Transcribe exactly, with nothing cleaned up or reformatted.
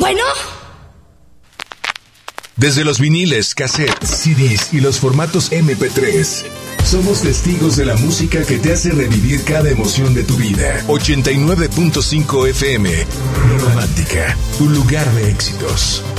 Bueno. Desde los viniles, cassettes, C Ds y los formatos eme pe tres, somos testigos de la música que te hace revivir cada emoción de tu vida. ochenta y nueve punto cinco efe eme, Romántica, un lugar de éxitos.